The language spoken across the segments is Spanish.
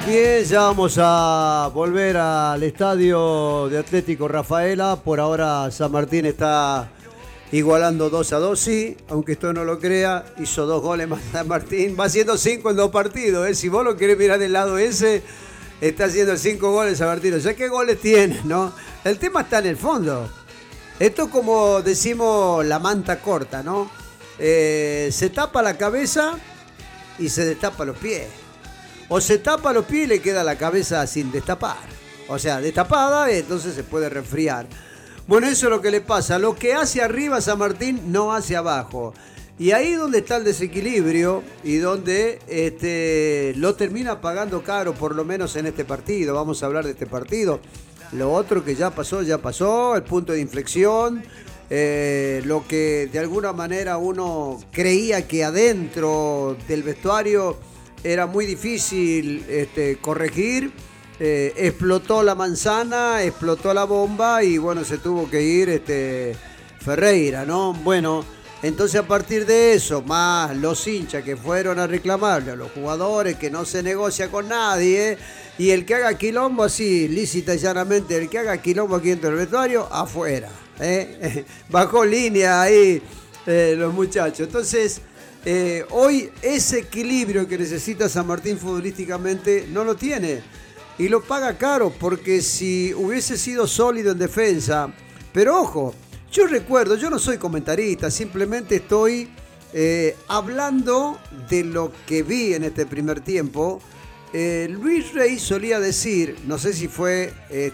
Bien, ya vamos a volver al estadio de Atlético Rafaela. Por ahora San Martín está igualando 2-2, sí, aunque esto no lo crea, hizo 2 goles más San Martín. Va haciendo 5 en 2 partidos, ¿eh? Si vos lo querés mirar del lado ese, está haciendo 5 goles San Martín. O sea, ¿qué goles tiene, no? El tema está en el fondo. Esto es como decimos la manta corta, ¿no? Se tapa la cabeza y se destapa los pies. O se tapa los pies y le queda la cabeza sin destapar. O sea, destapada, entonces se puede resfriar. Bueno, eso es lo que le pasa. Lo que hace arriba San Martín no hace abajo. Y ahí donde está el desequilibrio y donde lo termina pagando caro, por lo menos en este partido. Vamos a hablar de este partido. Lo otro que ya pasó. El punto de inflexión. Lo que de alguna manera uno creía que adentro del vestuario era muy difícil corregir. Explotó la manzana, explotó la bomba y bueno, se tuvo que ir Ferreira, ¿no? Bueno, entonces a partir de eso, más los hinchas que fueron a reclamarle a los jugadores que no se negocia con nadie, y el que haga quilombo así, lícita y llanamente, el que haga quilombo aquí dentro del vestuario, afuera. Bajó línea ahí los muchachos. Entonces, hoy ese equilibrio que necesita San Martín futbolísticamente no lo tiene. Y lo paga caro, porque si hubiese sido sólido en defensa. Pero ojo, yo recuerdo, yo no soy comentarista, simplemente estoy hablando de lo que vi en este primer tiempo. Luis Rey solía decir, no sé si fue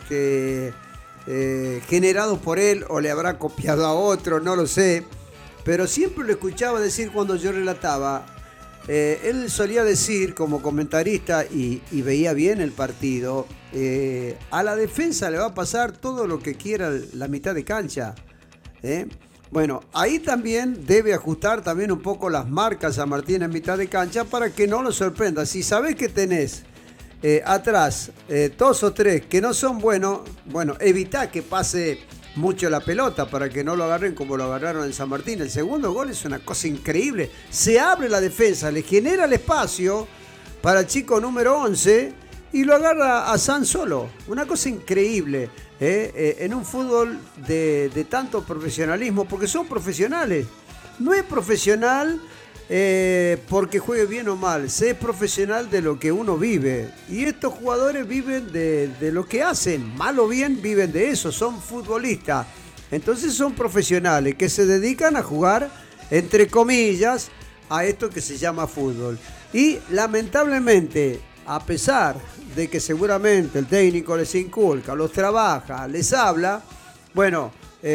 generado por él o le habrá copiado a otro, no lo sé, pero siempre lo escuchaba decir cuando yo relataba. Él solía decir como comentarista y veía bien el partido, a la defensa le va a pasar todo lo que quiera la mitad de cancha. Bueno, ahí también debe ajustar también un poco las marcas a Martín en mitad de cancha para que no lo sorprenda. Si sabés que tenés atrás 2 o 3 que no son buenos, bueno, evitá que pase mucho la pelota para que no lo agarren como lo agarraron en San Martín. El segundo gol es una cosa increíble. Se abre la defensa, le genera el espacio para el chico número 11 y lo agarra a San solo. Una cosa increíble en un fútbol de tanto profesionalismo, porque son profesionales. No es profesional porque juegue bien o mal, se es profesional de lo que uno vive, y estos jugadores viven de lo que hacen, mal o bien viven de eso, son futbolistas, entonces son profesionales que se dedican a jugar, entre comillas, a esto que se llama fútbol. Y lamentablemente, a pesar de que seguramente el técnico les inculca, los trabaja, les habla, bueno,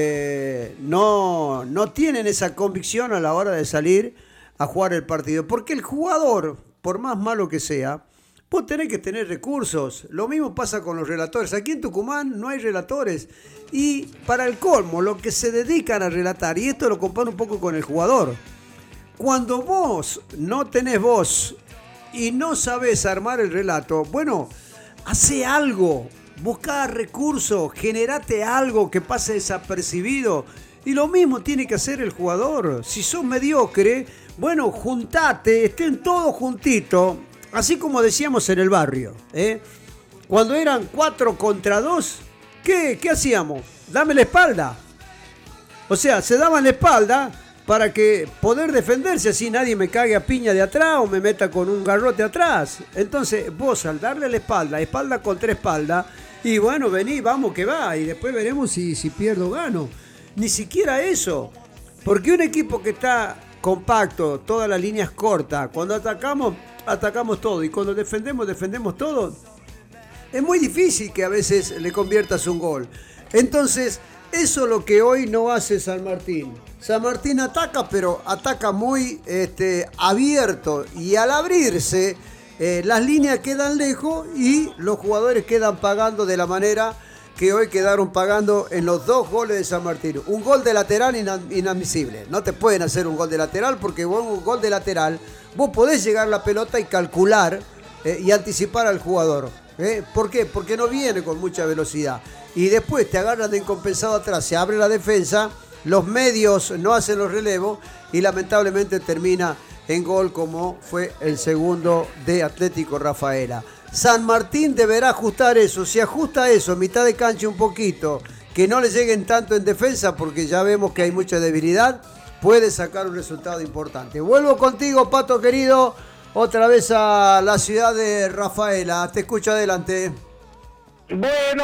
no tienen esa convicción a la hora de salir a jugar el partido, porque el jugador, por más malo que sea, vos tenés que tener recursos. Lo mismo pasa con los relatores. Aquí en Tucumán no hay relatores, y para el colmo, lo que se dedican a relatar, y esto lo comparo un poco con el jugador, cuando vos no tenés voz y no sabés armar el relato, bueno, hacé algo, buscá recursos, generate algo que pase desapercibido. Y lo mismo tiene que hacer el jugador. Si sos mediocre, bueno, juntate, estén todos juntitos, así como decíamos en el barrio, cuando eran 4 contra 2, ¿qué hacíamos? Dame la espalda. O sea, se daban la espalda para que poder defenderse, así nadie me cague a piña de atrás o me meta con un garrote atrás. Entonces vos, al darle la espalda contra espalda, y bueno, vení, vamos que va, y después veremos si pierdo o gano. Ni siquiera eso, porque un equipo que está compacto, todas las líneas cortas, cuando atacamos todo, y cuando defendemos todo, es muy difícil que a veces le conviertas un gol. Entonces, eso es lo que hoy no hace San Martín. San Martín ataca, pero ataca muy abierto, y al abrirse, las líneas quedan lejos y los jugadores quedan pagando de la manera que hoy quedaron pagando en los 2 goles de San Martín. Un gol de lateral inadmisible. No te pueden hacer un gol de lateral, porque vos, un gol de lateral, vos podés llegar la pelota y calcular y anticipar al jugador. ¿Por qué? Porque no viene con mucha velocidad. Y después te agarran de incompensado atrás, se abre la defensa, los medios no hacen los relevos y lamentablemente termina en gol, como fue el segundo de Atlético Rafaela. San Martín deberá ajustar eso. Si ajusta eso, mitad de cancha un poquito, que no le lleguen tanto en defensa, porque ya vemos que hay mucha debilidad, puede sacar un resultado importante. Vuelvo contigo, Pato querido, otra vez a la ciudad de Rafaela. Te escucho, adelante. Bueno,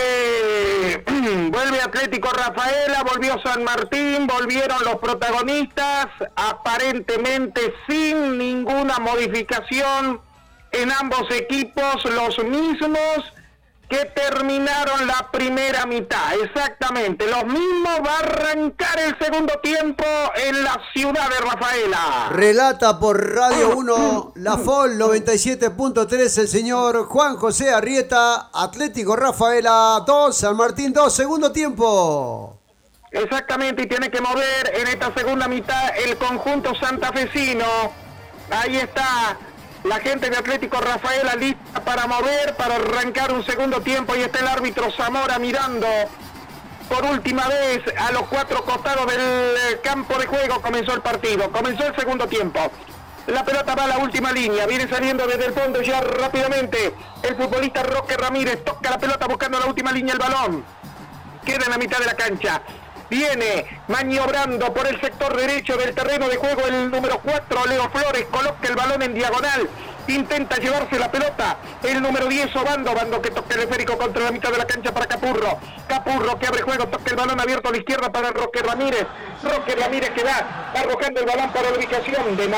vuelve Atlético Rafaela, volvió San Martín, volvieron los protagonistas, aparentemente sin ninguna modificación en ambos equipos, los mismos que terminaron la primera mitad, exactamente, los mismos. Va a arrancar el segundo tiempo en la ciudad de Rafaela. Relata por Radio 1, La FOL 97.3, el señor Juan José Arrieta. Atlético Rafaela 2, San Martín 2, segundo tiempo. Exactamente, y tiene que mover en esta segunda mitad el conjunto santafesino. Ahí está la gente de Atlético Rafaela lista para mover, para arrancar un segundo tiempo. Ahí está el árbitro Zamora mirando por última vez a los cuatro costados del campo de juego. Comenzó el partido, comenzó el segundo tiempo. La pelota va a la última línea, viene saliendo desde el fondo ya rápidamente. El futbolista Roque Ramírez toca la pelota buscando la última línea, el balón queda en la mitad de la cancha. Viene maniobrando por el sector derecho del terreno de juego el número 4, Leo Flores, coloca el balón en diagonal, intenta llevarse la pelota, el número 10, Obando que toca el esférico contra la mitad de la cancha para Capurro que abre juego, toca el balón abierto a la izquierda para Roque Ramírez que va arrojando el balón para la ubicación de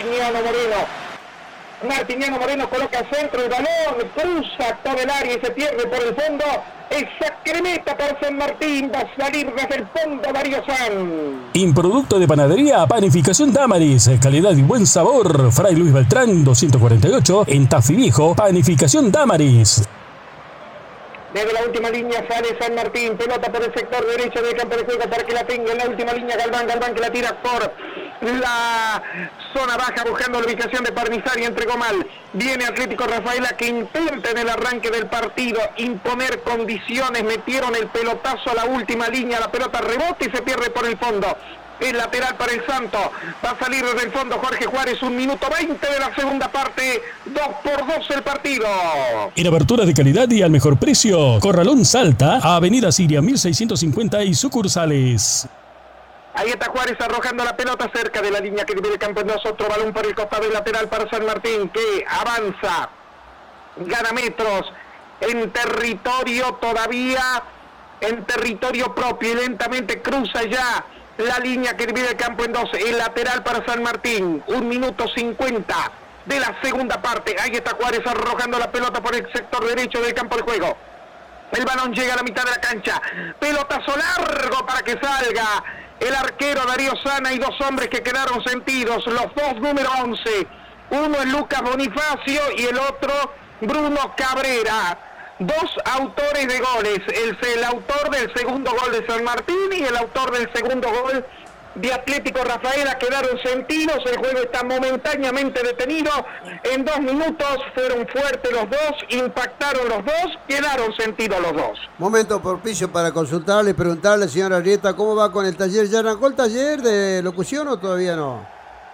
Martiniano Moreno coloca centro el balón, cruza todo el área y se pierde por el fondo. Esa cremeta para San Martín, va a salir desde el fondo Darío San. Improducto de panadería, panificación Damaris, calidad y buen sabor. Fray Luis Beltrán 248 en Tafí Viejo, panificación Damaris. Desde la última línea sale San Martín, pelota por el sector derecho del campo de juego para que la tenga en la última línea Galván que la tira por la zona baja buscando la ubicación de Parnizari, entregó mal. Viene Atlético Rafaela que intenta en el arranque del partido imponer condiciones, metieron el pelotazo a la última línea, la pelota rebota y se pierde por el fondo. El lateral para el Santo, va a salir desde el fondo Jorge Juárez, 1 minuto 20 de la segunda parte, 2-2 el partido. En aberturas de calidad y al mejor precio, Corralón Salta, Avenida Siria 1650 y sucursales. Ahí está Juárez arrojando la pelota cerca de la línea que divide el campo en dos, otro balón por el costado y lateral para San Martín que avanza, gana metros en territorio todavía, en territorio propio y lentamente cruza ya la línea que divide el campo en dos, el lateral para San Martín, 1 minuto 50 de la segunda parte. Ahí está Juárez arrojando la pelota por el sector derecho del campo de juego. El balón llega a la mitad de la cancha, pelotazo largo para que salga el arquero Darío Sana y dos hombres que quedaron sentidos, los dos número 11, uno es Lucas Bonifacio y el otro Bruno Cabrera. Dos autores de goles, el autor del segundo gol de San Martín y el autor del segundo gol de Atlético Rafaela quedaron sentidos, el juego está momentáneamente detenido, en 2 minutos fueron fuertes los dos, impactaron los dos, quedaron sentidos los dos. Momento propicio para consultarle y preguntarle, señora Arrieta, ¿cómo va con el taller? ¿Ya arrancó el taller de locución o todavía no?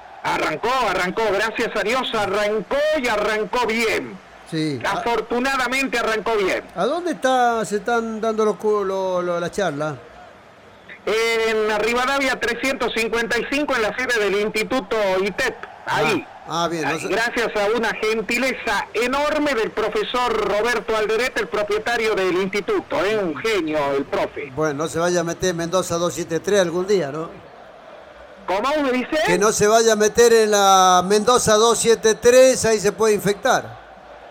Arrancó, gracias a Dios arrancó y arrancó bien. Sí. Afortunadamente arrancó bien. ¿A dónde se están dando la charla? En Rivadavia 355 en la sede del Instituto ITEP, ahí. Bien. Gracias a una gentileza enorme del profesor Roberto Alderete, el propietario del instituto, un genio el profe. Bueno, no se vaya a meter en Mendoza 273 algún día, ¿no? ¿Cómo me dice? Que no se vaya a meter en la Mendoza 273, ahí se puede infectar.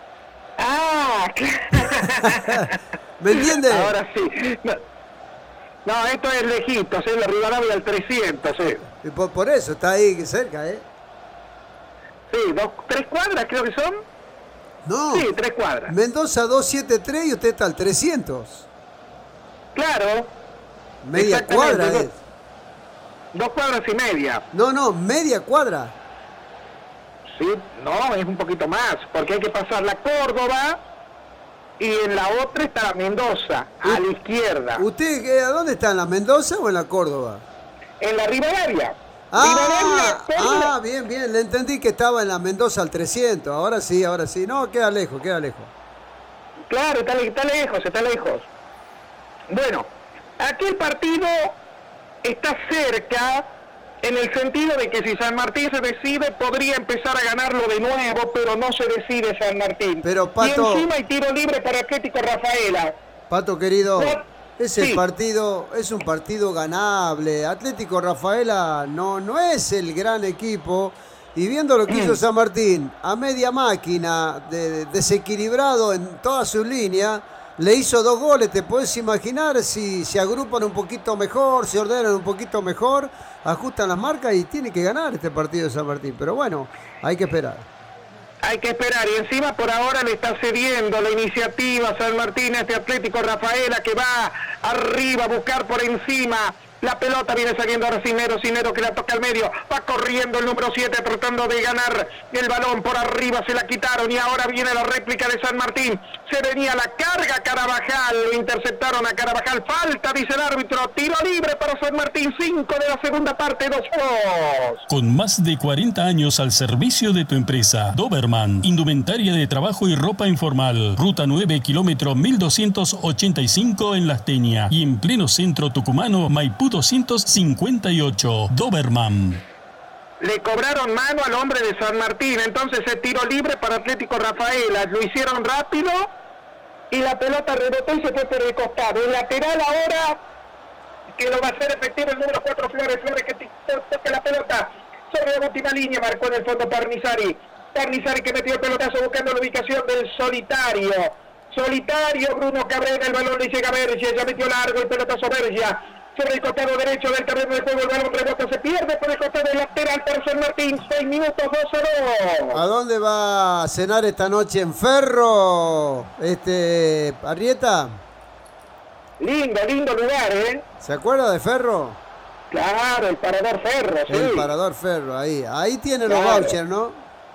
¿Me entiende? Ahora sí. No, esto es lejitos, es la Rivadavia al 300, Y por eso, está ahí cerca, Sí, 3 cuadras creo que son. No. Sí, 3 cuadras. Mendoza 273 y usted está al 300. Claro. Media cuadra es. 2 cuadras y media. No, media cuadra. Sí, no, es un poquito más, porque hay que pasar la Córdoba y en la otra está la Mendoza, a la izquierda. ¿Usted a dónde está? ¿En la Mendoza o en la Córdoba? En la Rivadavia. Bien, le entendí que estaba en la Mendoza al 300. Ahora sí. No, queda lejos. Claro, está lejos. Bueno, aquí el partido está cerca en el sentido de que si San Martín se decide, podría empezar a ganarlo de nuevo, pero no se decide San Martín. Pero, Pato, y encima hay tiro libre para Atlético Rafaela. Pato, querido, sí. Es un partido ganable. Atlético Rafaela no es el gran equipo. Y viendo lo que hizo San Martín, a media máquina, desequilibrado en toda su línea, le hizo 2 goles. Te puedes imaginar si se agrupan un poquito mejor, se ordenan un poquito mejor, ajustan las marcas y tiene que ganar este partido de San Martín. Pero bueno, hay que esperar. Y encima por ahora le está cediendo la iniciativa San Martín a este Atlético Rafaela, que va arriba a buscar por encima. La pelota viene saliendo ahora Cisneros que la toca al medio, va corriendo el número 7 tratando de ganar el balón por arriba, se la quitaron y ahora viene la réplica de San Martín. Se venía la carga Carabajal, lo interceptaron a Carabajal, falta, dice el árbitro, tiro libre para San Martín, 5 de la segunda parte, 2-2. Con más de 40 años al servicio de tu empresa, Doberman, indumentaria de trabajo y ropa informal, ruta 9, kilómetro 1285 en Las Teñas y en pleno centro tucumano, Maipú 258, Doberman. Le cobraron mano al hombre de San Martín, entonces es tiro libre para Atlético Rafaela, lo hicieron rápido y la pelota rebotó y se fue por el costado. El lateral ahora, que lo va a hacer efectivo el número 4, Flores que toque la pelota sobre la última línea, marcó en el fondo Parnizari que metió el pelotazo buscando la ubicación del solitario, Bruno Cabrera, el balón le llega a Bergia, ya metió largo el pelotazo Bergia. Sobre el costado derecho del terreno de juego, el balón rebota, se pierde por el costado lateral para San Martín, 6 minutos, 2-2. ¿A dónde va a cenar esta noche? ¿En Ferro? Arrieta. Lindo lugar, ¿eh? ¿Se acuerda de Ferro? Claro, el Parador Ferro, sí. El Parador Ferro, ahí tiene los vouchers, ¿no?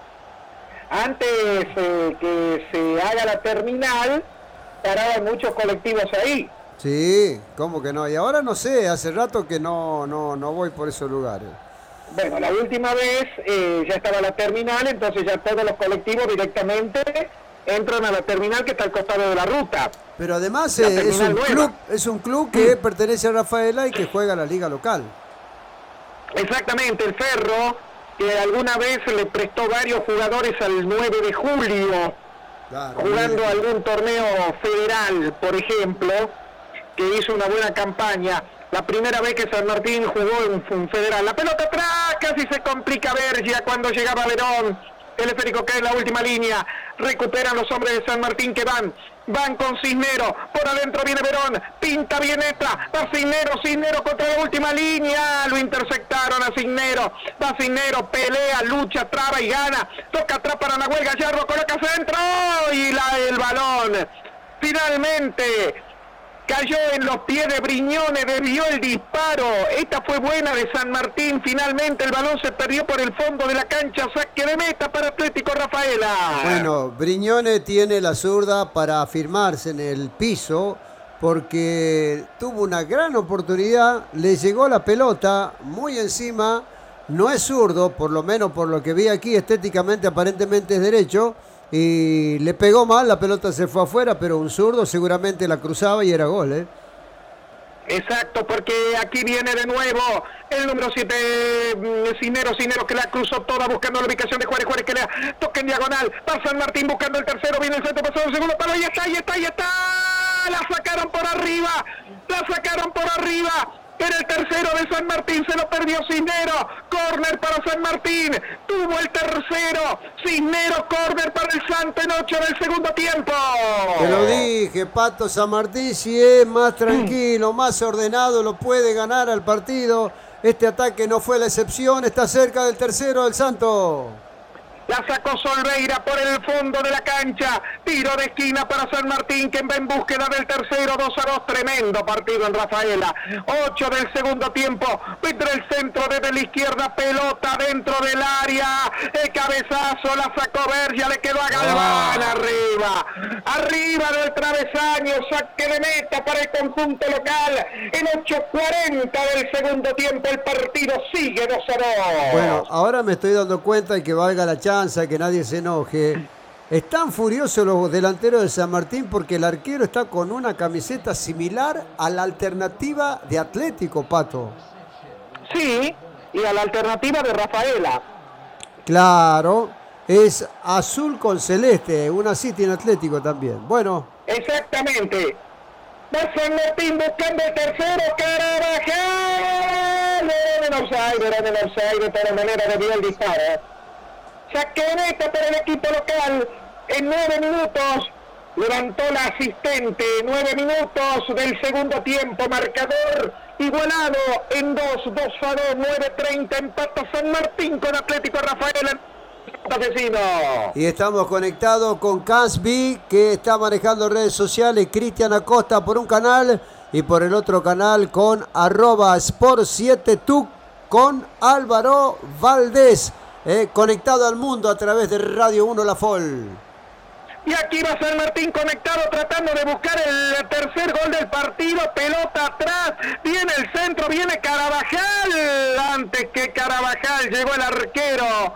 Antes que se haga la terminal, paraban muchos colectivos ahí. Sí, ¿cómo que no? Y ahora no sé, hace rato que no voy por esos lugares. Bueno, la última vez ya estaba la terminal, entonces ya todos los colectivos directamente entran a la terminal que está al costado de la ruta. Pero además es un club que pertenece a Rafaela y que juega a la liga local. Exactamente, el Ferro, que alguna vez le prestó varios jugadores al 9 de julio, claro, jugando algún torneo federal, por ejemplo, que hizo una buena campaña. La primera vez que San Martín jugó en un federal. La pelota atrás, casi se complica Bergia cuando llegaba Verón. El esférico cae en la última línea. Recuperan los hombres de San Martín que van con Cisneros. Por adentro viene Verón. Pinta bien esta. Va Cisneros contra la última línea. Lo interceptaron a Cisneros. Va Cisneros, pelea, lucha, traba y gana. Toca atrás para Nahuel Gallardo. Coloca centro. Y el balón. Finalmente cayó en los pies de Briñones, desvió el disparo. Esta fue buena de San Martín. Finalmente el balón se perdió por el fondo de la cancha. Saque de meta para Atlético Rafaela. Bueno, Briñones tiene la zurda para afirmarse en el piso porque tuvo una gran oportunidad. Le llegó la pelota muy encima. No es zurdo, por lo menos por lo que vi aquí, estéticamente aparentemente es derecho. Y le pegó mal, la pelota se fue afuera, pero un zurdo seguramente la cruzaba y era gol, ¿eh? Exacto, porque aquí viene de nuevo el número 7, Cisneros que la cruzó toda buscando la ubicación de Juárez que le toca en diagonal, va San Martín buscando el tercero, viene el centro, pasado el segundo palo, y está, la sacaron por arriba, era el tercero de San Martín, se lo perdió Cisneros, córner para San Martín, tuvo el tercero, Cisneros, córner para el Santo en 8 del segundo tiempo. Te lo dije, Pato, San Martín si es más tranquilo, más ordenado, lo puede ganar al partido. Este ataque no fue la excepción, está cerca del tercero del Santo. La sacó Solveira por el fondo de la cancha. Tiro de esquina para San Martín, que va en búsqueda del tercero. 2-2. Tremendo partido en Rafaela. 8 del segundo tiempo. Entre el centro desde la izquierda. Pelota dentro del área. El cabezazo la sacó Vergia. Le quedó a Galván arriba. Arriba del travesaño. Saque de meta para el conjunto local. En 8:40 del segundo tiempo el partido sigue 2-2. Bueno, ahora me estoy dando cuenta y que valga la chance, que nadie se enoje. Están furiosos los delanteros de San Martín porque el arquero está con una camiseta similar a la alternativa de Atlético, Pato. Sí, y a la alternativa de Rafaela. Claro, es azul con celeste, una así tiene Atlético también. Bueno. Exactamente. Va San Martín buscando el tercero. Carabajal. Era en offside, de todas maneras debió el disparo. Saque de meta para el equipo local. En 9 minutos levantó la asistente. 9 minutos del segundo tiempo. Marcador igualado en 2-2. 9:30. Empata San Martín con Atlético Rafaela. Vecino. Y estamos conectados con Casby, que está manejando redes sociales. Cristian Acosta por un canal y por el otro canal con @Sport7tuc con Álvaro Valdés. Conectado al mundo a través de Radio 1 La Fol. Y aquí va San Martín conectado, tratando de buscar el tercer gol del partido. Pelota atrás, viene el centro, viene Carabajal. Antes que Carabajal llegó el arquero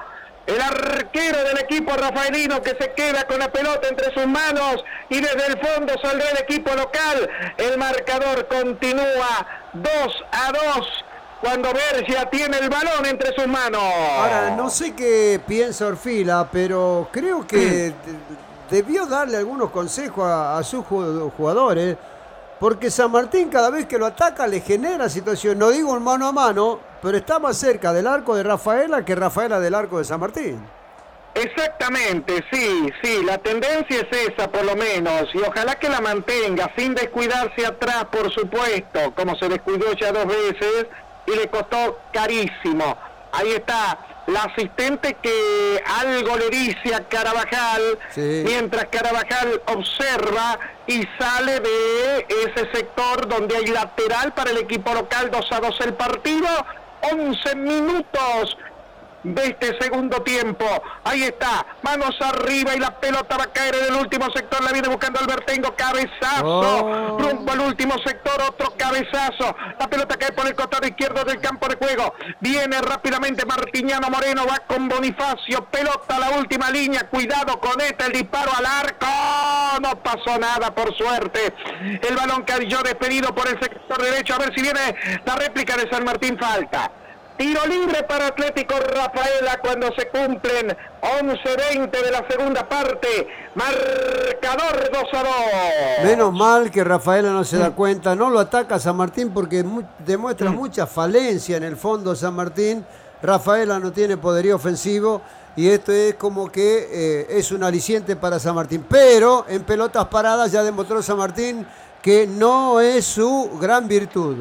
del equipo rafaelino, que se queda con la pelota entre sus manos, y desde el fondo saldrá el equipo local. El marcador continúa 2-2. Cuando Vergia tiene el balón entre sus manos. Ahora, no sé qué piensa Orfila, pero creo que debió darle algunos consejos a sus jugadores, porque San Martín cada vez que lo ataca le genera situación. No digo un mano a mano, pero está más cerca del arco de Rafaela que Rafaela del arco de San Martín. Exactamente, sí, la tendencia es esa por lo menos, y ojalá que la mantenga, sin descuidarse atrás, por supuesto, como se descuidó ya 2 veces, y le costó carísimo. Ahí está la asistente que algo le dice a Carabajal, sí, mientras Carabajal observa y sale de ese sector donde hay lateral para el equipo local. 2-2 el partido, 11 minutos de este segundo tiempo. Ahí está, manos arriba y la pelota va a caer en el último sector. La viene buscando Albertengo, cabezazo, rumbo al último sector, otro cabezazo. La pelota cae por el costado izquierdo del campo de juego. Viene rápidamente Martiñano Moreno, va con Bonifacio, pelota a la última línea, cuidado con el disparo al arco. No pasó nada, por suerte. El balón cayó despedido por el sector derecho. A ver si viene la réplica de San Martín. Falta. Tiro libre para Atlético Rafaela cuando se cumplen 11:20 de la segunda parte. Marcador 2-2. Menos mal que Rafaela no se da cuenta, no lo ataca San Martín porque demuestra mucha falencia en el fondo San Martín. Rafaela no tiene poderío ofensivo y esto es como que es un aliciente para San Martín. Pero en pelotas paradas ya demostró San Martín que no es su gran virtud.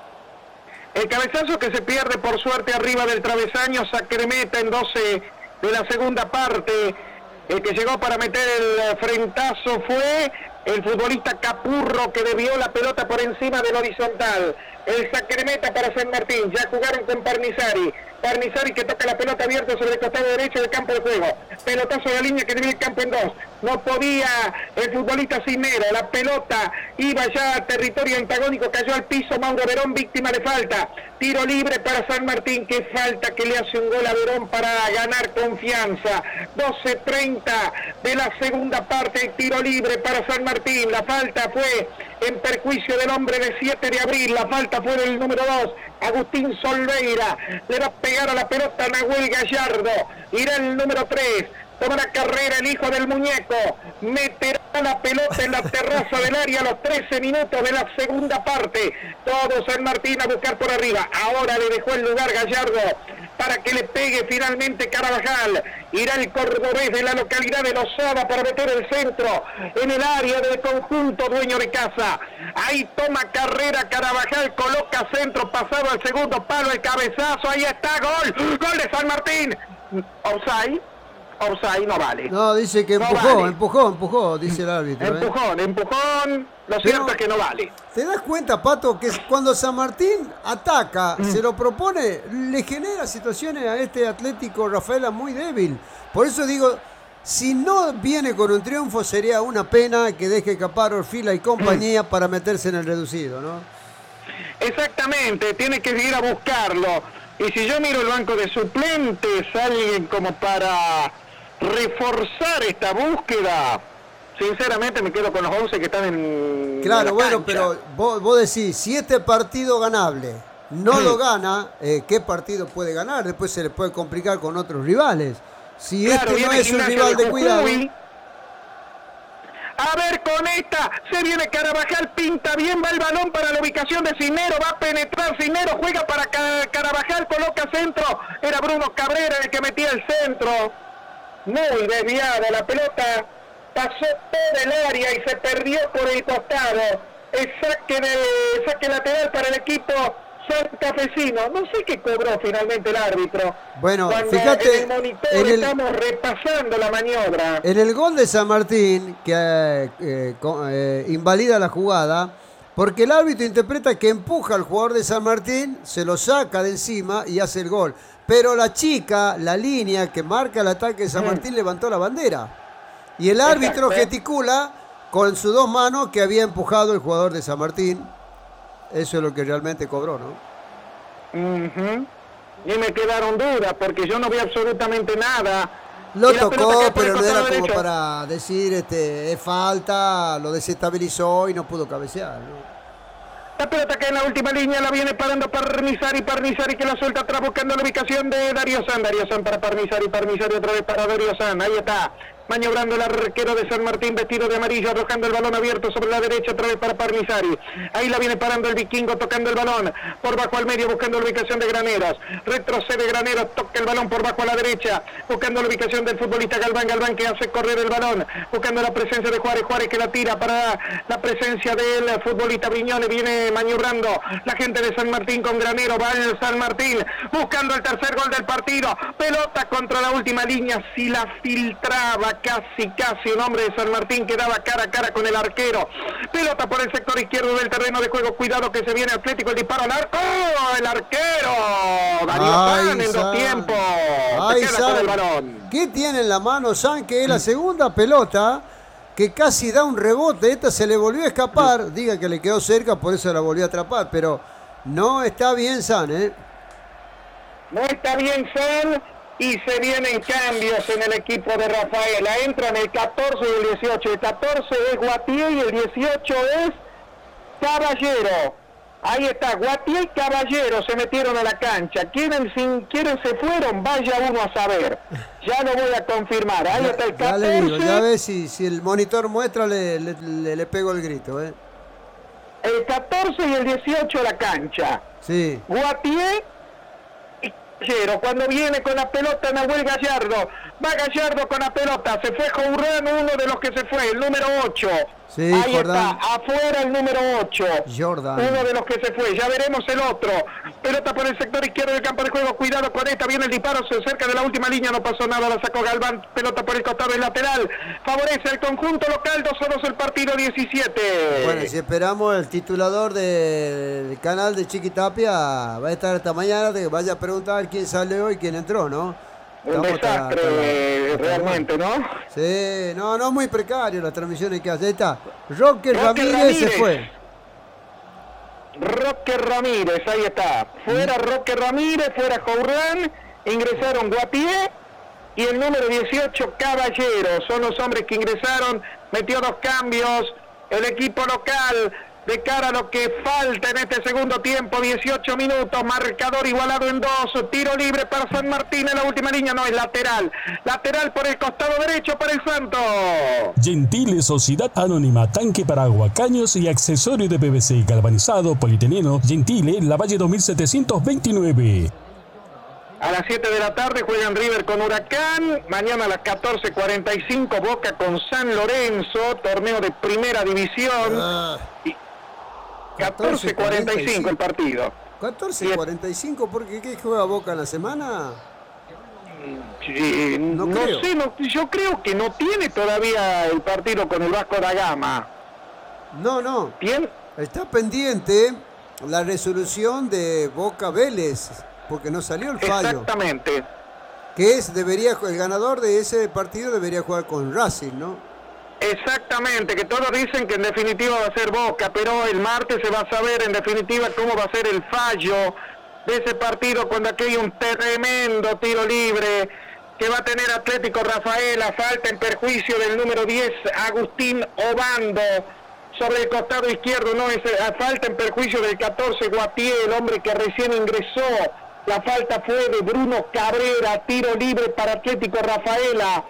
El cabezazo que se pierde por suerte arriba del travesaño. Saque de meta en 12 de la segunda parte. El que llegó para meter el frentazo fue el futbolista Capurro, que desvió la pelota por encima del horizontal. El saque de meta para San Martín. Ya jugaron con Parnizari. Parnizari que toca la pelota abierta sobre el costado derecho del campo de juego. Pelotazo de la línea que divide el campo en 2. No podía el futbolista Cisnero. La pelota iba ya a territorio antagónico. Cayó al piso Mauro Verón, víctima de falta. Tiro libre para San Martín. Que falta que le hace un gol a Verón para ganar confianza. 12:30 de la segunda parte. El tiro libre para San Martín. La falta fue en perjuicio del hombre de 7 de abril. La falta fue del número 2, Agustín Solveira. Le va a pegar a la pelota Nahuel Gallardo. Irá el número 3. Toma la carrera el hijo del muñeco. Meterá la pelota en la terraza del área a los 13 minutos de la segunda parte. Todo San Martín a buscar por arriba. Ahora le dejó el lugar Gallardo para que le pegue finalmente Carabajal. Irá el cordobés de la localidad de Lozada para meter el centro en el área del conjunto dueño de casa. Ahí toma carrera Carabajal, coloca centro, pasado al segundo palo, el cabezazo, ahí está, gol de San Martín. Offside. offside, no vale. No, dice que No empujó, dice el árbitro. Empujón, lo cierto es que no vale. ¿Te das cuenta, Pato, que cuando San Martín ataca, se lo propone, le genera situaciones a este Atlético Rafaela muy débil? Por eso digo, si no viene con un triunfo, sería una pena que deje escapar Orfila y compañía para meterse en el reducido, ¿no? Exactamente, tiene que ir a buscarlo. Y si yo miro el banco de suplentes, alguien como para reforzar esta búsqueda, sinceramente me quedo con los 11 que están en Claro, bueno, cancha. pero vos decís, si este partido ganable no lo gana, ¿qué partido puede ganar? Después se le puede complicar con otros rivales. Si Claro, este no viene es un Gimnasia rival de Jujuy. cuidado... A ver, con esta, se viene Carabajal, pinta bien, va el balón para la ubicación de Cisnero, va a penetrar Cisnero, juega para Carabajal, coloca centro, era Bruno Cabrera el que metía el centro, muy desviado, la pelota pasó todo el área y se perdió por el costado, el saque lateral para el equipo santafesino. No sé qué cobró finalmente el árbitro. Bueno, Cuando fíjate, en el monitor estamos repasando la maniobra. En el gol de San Martín, que invalida la jugada, porque el árbitro interpreta que empuja al jugador de San Martín, se lo saca de encima y hace el gol. Pero la chica, la línea que marca el ataque de San Martín, levantó la bandera. Y el árbitro gesticula con sus dos manos que había empujado el jugador de San Martín. Eso es lo que realmente cobró, ¿no? Y me quedaron dudas porque yo no vi absolutamente nada. Lo Y la tocó, pelota pero no era como derecho. para decir, es falta, lo desestabilizó y no pudo cabecear, ¿no? La pelota que en la última línea la viene parando Parnizari que la suelta atrás buscando la ubicación de Darío San para Parnizari otra vez para Darío San, ahí está, maniobrando el arquero de San Martín vestido de amarillo, arrojando el balón abierto sobre la derecha otra vez para Parnizari, ahí la viene parando el vikingo tocando el balón, por bajo al medio buscando la ubicación de Graneros, retrocede Graneros, toca el balón por bajo a la derecha, buscando la ubicación del futbolista Galván que hace correr el balón, buscando la presencia de Juárez que la tira para la presencia del futbolista Briñones, viene maniobrando la gente de San Martín con Granero, va el San Martín buscando el tercer gol del partido, pelota contra la última línea, si la filtraba casi un hombre de San Martín quedaba cara a cara con el arquero, pelota por el sector izquierdo del terreno de juego, cuidado que se viene Atlético, el disparo al arco, el arquero Darío San en dos tiempos, se queda con el balón. ¿Qué tiene en la mano San? Que es la segunda pelota que casi da un rebote, esta se le volvió a escapar, diga que le quedó cerca, por eso la volvió a atrapar, pero no está bien San, ¿eh? No está bien San y se vienen cambios en el equipo de Rafaela, entran el 14 y el 18, el 14 es Guatier y el 18 es Caballero. Ahí está, Guatier y Caballero se metieron a la cancha. ¿Quiénes se fueron? Vaya uno a saber. Ya lo voy a confirmar. Ahí está el 14. Ya le digo, ya ves si el monitor muestra, le pego el grito, ¿eh? El 14 y el 18 a la cancha. Sí. Guatier y Caballero. Cuando viene con la pelota Nahuel Gallardo. Va Gallardo con la pelota. Se fue Jourán, uno de los que se fue, el número 8. Sí, ahí Jordán. está, afuera el número 8. Jordan. Uno de los que se fue, ya veremos el otro. Pelota por el sector izquierdo del campo de juego, cuidado con esta, viene el disparo, se cerca de la última línea, no pasó nada, la sacó Galván, pelota por el costado del lateral, favorece al conjunto local, 2-2 el partido 17. Bueno, si esperamos, el titulador del canal de Chiquitapia va a estar esta mañana, que vaya a preguntar quién sale hoy, quién entró, ¿no? Un desastre realmente, ¿no? Sí, no, muy precario las transmisiones que hace. Ahí está, Roque Ramírez se fue. Roque Ramírez, ahí está. Fuera Roque Ramírez, fuera Jourán, ingresaron Guatier y el número 18 Caballero. Son los hombres que ingresaron, metió dos cambios el equipo local de cara a lo que falta en este segundo tiempo, 18 minutos, marcador igualado en 2, tiro libre para San Martín en la última línea, no, es lateral por el costado derecho para el Santos. Gentile Sociedad Anónima, tanque para agua, caños y accesorios de PVC, galvanizado, polietileno, Gentile, Lavalle 2729. A las 7 de la tarde juegan River con Huracán, mañana a las 14:45 Boca con San Lorenzo, torneo de primera división. 14:45 el partido. 14:45, porque ¿qué juega Boca en la semana? No sé, yo creo que no tiene todavía el partido con el Vasco da Gama. No. ¿Bien? Está pendiente la resolución de Boca Vélez, porque no salió el fallo. Exactamente. Que el ganador de ese partido debería jugar con Racing, ¿no? Exactamente, que todos dicen que en definitiva va a ser Boca, pero el martes se va a saber en definitiva cómo va a ser el fallo de ese partido cuando aquí hay un tremendo tiro libre que va a tener Atlético Rafaela, falta en perjuicio del número 10, Agustín Obando, sobre el costado izquierdo, no es falta en perjuicio del 14, Guatier, el hombre que recién ingresó. La falta fue de Bruno Cabrera, tiro libre para Atlético Rafaela.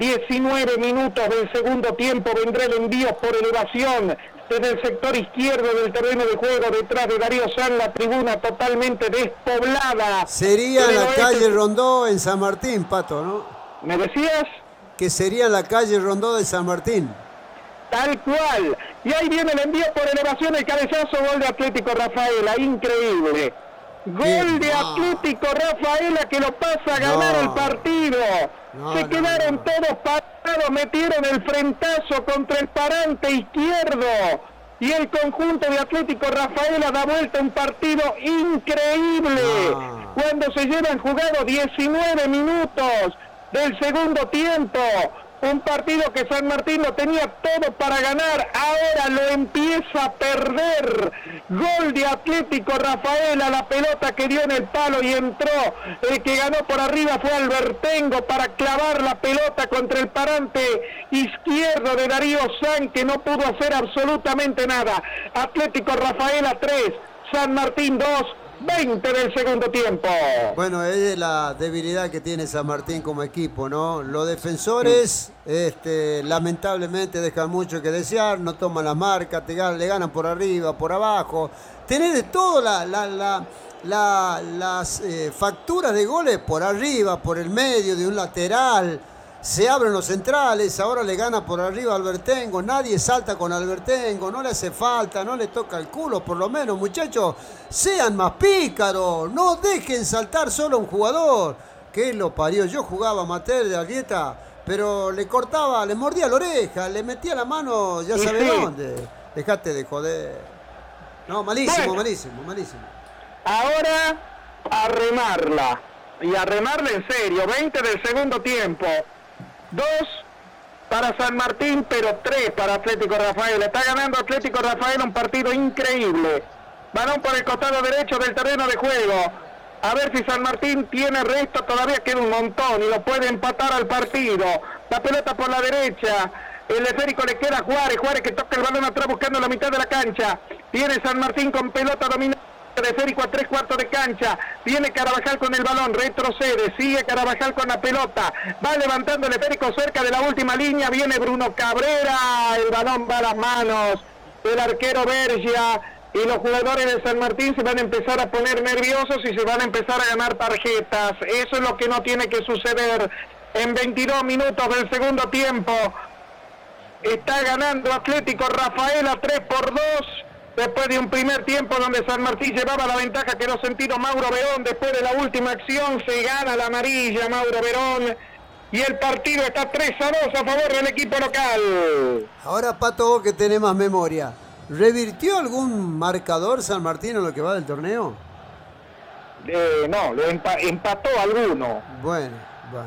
19 minutos del segundo tiempo, vendrá el envío por elevación desde el sector izquierdo del terreno de juego, detrás de Darío San, la tribuna totalmente despoblada. Sería en la calle Rondó en San Martín, Pato, ¿no? ¿Me decías? Que sería en la calle Rondó de San Martín. Tal cual. Y ahí viene el envío por elevación, el cabezazo, gol de Atlético Rafaela, increíble. Gol de Atlético Rafaela que lo pasa a ganar el partido. Se quedaron todos parados, metieron el frentazo contra el parante izquierdo. Y el conjunto de Atlético Rafaela da vuelta a un partido increíble. Cuando se llevan jugados 19 minutos del segundo tiempo. Un partido que San Martín lo tenía todo para ganar, ahora lo empieza a perder. Gol de Atlético Rafaela, la pelota que dio en el palo y entró. El que ganó por arriba fue Albertengo para clavar la pelota contra el parante izquierdo de Darío San, que no pudo hacer absolutamente nada. Atlético Rafaela 3, San Martín 2. 20 del segundo tiempo. Bueno, es la debilidad que tiene San Martín como equipo, ¿no? Los defensores, lamentablemente dejan mucho que desear, no toman las marcas, le ganan por arriba, por abajo. Tenés de todo las facturas de goles por arriba, por el medio, de un lateral. Se abren los centrales, ahora le gana por arriba a Albertengo, nadie salta con Albertengo, no le hace falta, no le toca el culo, por lo menos, muchachos, sean más pícaros, no dejen saltar solo a un jugador. Que lo parió, yo jugaba amateur de Arguieta, pero le cortaba, le mordía la oreja, le metía la mano, ya sabés dónde. Dejate de joder. No, malísimo. Ahora a remarla, y a remarla en serio, 20 del segundo tiempo. 2 para San Martín, pero 3 para Atlético Rafaela. Está ganando Atlético Rafaela un partido increíble. Balón por el costado derecho del terreno de juego. A ver si San Martín tiene resto, todavía queda un montón y lo puede empatar al partido. La pelota por la derecha. El esférico le queda a Juárez que toca el balón atrás buscando la mitad de la cancha. Tiene San Martín con pelota dominada. De esférico a 3/4 de cancha, viene Carabajal con el balón, retrocede, sigue Carabajal con la pelota, va levantando el esférico cerca de la última línea, viene Bruno Cabrera, el balón va a las manos del arquero Bergia y los jugadores de San Martín se van a empezar a poner nerviosos y se van a empezar a ganar tarjetas. Eso es lo que no tiene que suceder. En 22 minutos del segundo tiempo está ganando Atlético Rafaela 3-2. Después de un primer tiempo donde San Martín llevaba la ventaja, quedó sentido Mauro Verón. Después de la última acción se gana la amarilla Mauro Verón. Y el partido está 3-2 a favor del equipo local. Ahora, Pato, que tenés más memoria. ¿Revirtió algún marcador San Martín en lo que va del torneo? No, lo empató alguno. Bueno.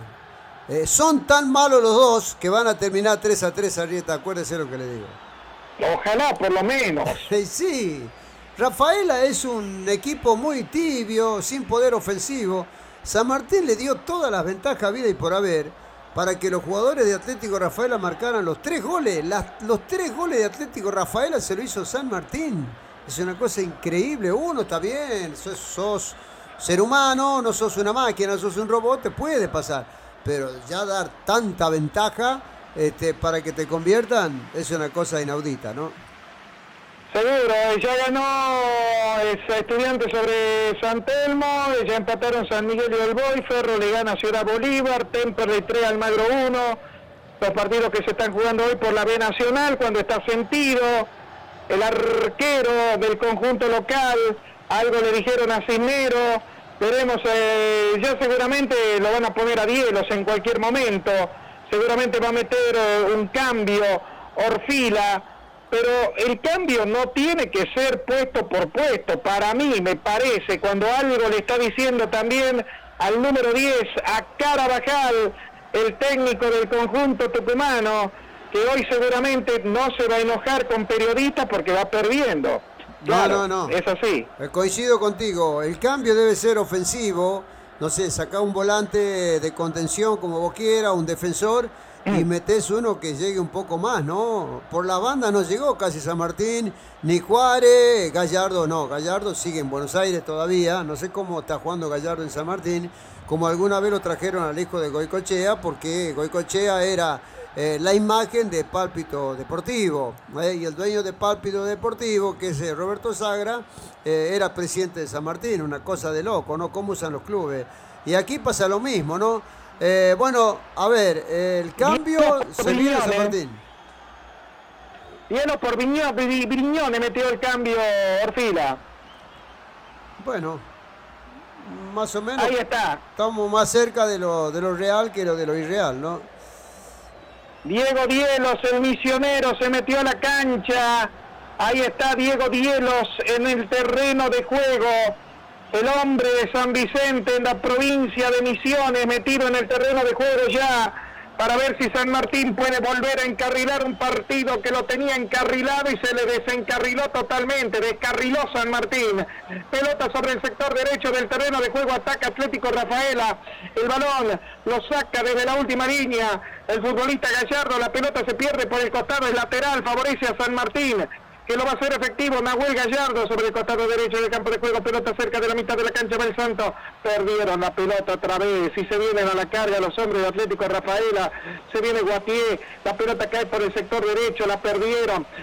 Son tan malos los dos que van a terminar 3-3 Arrieta. Acuérdese lo que le digo. Ojalá, por lo menos. Sí, Rafaela es un equipo muy tibio, sin poder ofensivo. San Martín le dio todas las ventajas vida y por haber para que los jugadores de Atlético Rafaela marcaran los 3 goles. Los 3 goles de Atlético Rafaela se lo hizo San Martín. Es una cosa increíble. Uno, está bien, sos ser humano, no sos una máquina, sos un robot, te puede pasar. Pero ya dar tanta ventaja... para que te conviertan, es una cosa inaudita, ¿no? Seguro, ya ganó Estudiantes sobre San Telmo, ya empataron San Miguel y el Boy, Ferro le gana a Ciudad Bolívar, Temperley 3, Almagro 1, los partidos que se están jugando hoy por la B Nacional, cuando está sentido, el arquero del conjunto local, algo le dijeron a Cisnero, Veremos, ya seguramente lo van a poner a Dielos en cualquier momento, seguramente va a meter un cambio, Orfila, pero el cambio no tiene que ser puesto por puesto, para mí me parece, cuando algo le está diciendo también al número 10, a Carabajal, el técnico del conjunto tucumano, que hoy seguramente no se va a enojar con periodistas porque va perdiendo. Claro, no. Es así. Coincido contigo. El cambio debe ser ofensivo. No sé, saca un volante de contención como vos quieras, un defensor, y metés uno que llegue un poco más, ¿no? Por la banda no llegó casi San Martín, ni Juárez, Gallardo no. Gallardo sigue en Buenos Aires todavía. No sé cómo está jugando Gallardo en San Martín. Como alguna vez lo trajeron al hijo de Goicoechea, porque Goicoechea era la imagen de Pálpito Deportivo, y el dueño de Pálpito Deportivo, que es Roberto Sagra, era presidente de San Martín, una cosa de loco, ¿no? Cómo usan los clubes. Y aquí pasa lo mismo, ¿no? Bueno, a ver, el cambio se viene a San Martín. Hielo por Brignone metió el cambio Orfila. Bueno, más o menos. Ahí está. Estamos más cerca de lo real que de lo irreal, ¿no? Diego Dielos, el misionero, se metió a la cancha. Ahí está Diego Dielos en el terreno de juego. El hombre de San Vicente en la provincia de Misiones, metido en el terreno de juego ya, para ver si San Martín puede volver a encarrilar un partido que lo tenía encarrilado y se le desencarriló totalmente, descarriló San Martín. Pelota sobre el sector derecho del terreno de juego, ataca Atlético Rafaela, el balón lo saca desde la última línea, el futbolista Gallardo, la pelota se pierde por el costado, el lateral favorece a San Martín, que lo va a hacer efectivo Nahuel Gallardo sobre el costado derecho del campo de juego, pelota cerca de la mitad de la cancha, va el Santo, perdieron la pelota otra vez, y se vienen a la carga los hombres de Atlético Rafaela, se viene Guatier, la pelota cae por el sector derecho, la perdieron,